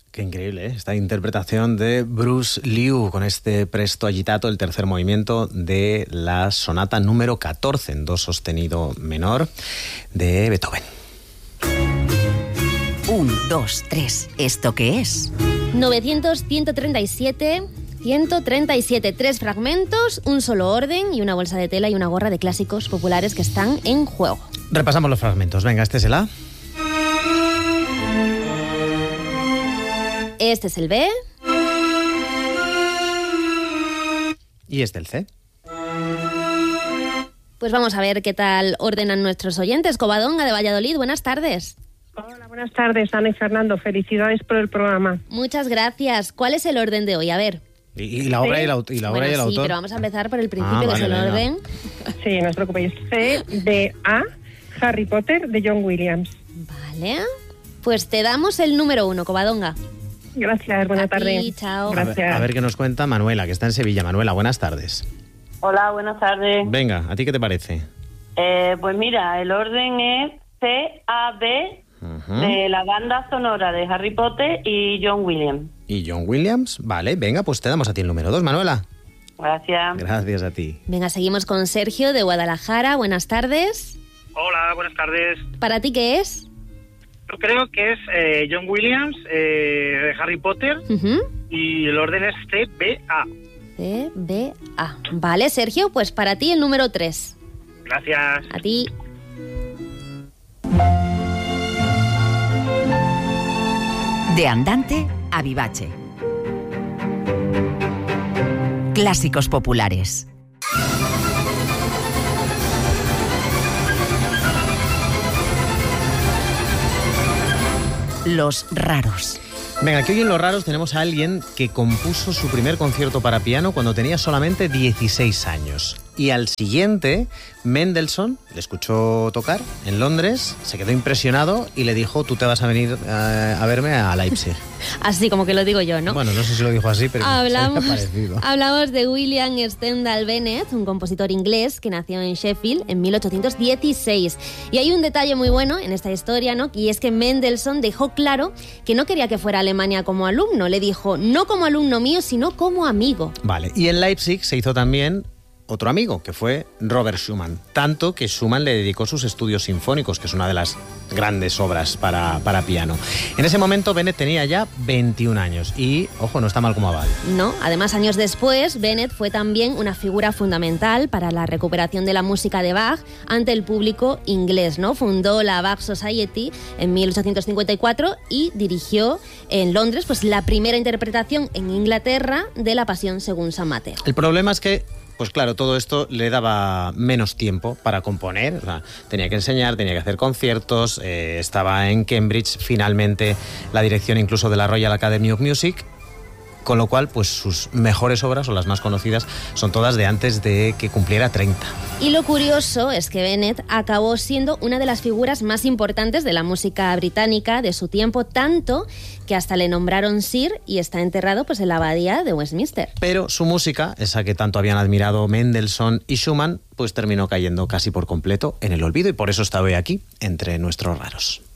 Qué increíble, ¿eh? Esta interpretación de Bruce Liu con este presto agitato, el tercer movimiento de la sonata número 14 en do sostenido menor de Beethoven. 1, 2, 3. ¿Esto qué es? 900, 137, 137. 3 fragmentos, un solo orden y una bolsa de tela y una gorra de clásicos populares que están en juego. Repasamos los fragmentos. Venga, este es el A. Este es el B. Y este el C. Pues vamos a ver qué tal ordenan nuestros oyentes. Covadonga de Valladolid, buenas tardes. Hola, buenas tardes, Ana y Fernando. Felicidades por el programa. Muchas gracias. ¿Cuál es el orden de hoy? A ver. Y la obra y el autor. Sí, pero vamos a empezar por el principio, que es el orden. Sí, no os preocupéis. C, D, A, Harry Potter, de John Williams. Vale. Pues te damos el número 1, Covadonga. Gracias, buena tarde. Sí, chao. Gracias. A ver qué nos cuenta Manuela, que está en Sevilla. Manuela, buenas tardes. Hola, buenas tardes. Venga, ¿a ti qué te parece? Pues mira, el orden es C-A-B de la banda sonora de Harry Potter y John Williams. ¿Y John Williams? Vale, venga, pues te damos a ti el número 2, Manuela. Gracias. Gracias a ti. Venga, seguimos con Sergio de Guadalajara. Buenas tardes. Hola, buenas tardes. ¿Para ti qué es? Yo creo que es John Williams, de Harry Potter, y el orden es C-B-A. C-B-A. Vale, Sergio, pues para ti el número 3. Gracias. A ti. De andante a vivace. Clásicos populares. Los raros. Venga, aquí hoy en Los Raros tenemos a alguien que compuso su primer concierto para piano cuando tenía solamente 16 años. Y al siguiente, Mendelssohn le escuchó tocar en Londres, se quedó impresionado y le dijo: tú te vas a venir a verme a Leipzig. Así como que lo digo yo, ¿no? Bueno, no sé si lo dijo así, pero hablamos parecido. de William Stendhal Bennett, un compositor inglés que nació en Sheffield en 1816. Y hay un detalle muy bueno en esta historia, ¿no? Y es que Mendelssohn dejó claro que no quería que fuera a Alemania como alumno. Le dijo: no como alumno mío, sino como amigo. Vale, y en Leipzig se hizo también otro amigo, que fue Robert Schumann. Tanto que Schumann le dedicó sus estudios sinfónicos, que es una de las grandes obras para piano. En ese momento Bennett tenía ya 21 años y, ojo, no está mal como aval. No, además años después, Bennett fue también una figura fundamental para la recuperación de la música de Bach ante el público inglés, ¿no? Fundó la Bach Society en 1854 y dirigió en Londres pues la primera interpretación en Inglaterra de la Pasión según San Mateo. El problema es que, pues claro, todo esto le daba menos tiempo para componer. O sea, tenía que enseñar, tenía que hacer conciertos, estaba en Cambridge, finalmente la dirección incluso de la Royal Academy of Music, con lo cual pues sus mejores obras, o las más conocidas, son todas de antes de que cumpliera 30. Y lo curioso es que Bennett acabó siendo una de las figuras más importantes de la música británica de su tiempo, tanto que hasta le nombraron Sir y está enterrado pues en la abadía de Westminster. Pero su música, esa que tanto habían admirado Mendelssohn y Schumann, pues terminó cayendo casi por completo en el olvido y por eso está hoy aquí, entre nuestros raros.